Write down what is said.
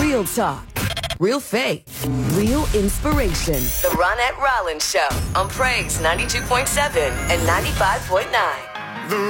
Real talk. Real faith. Real inspiration. The Ronette Rollins Show on Praise 92.7 and 95.9.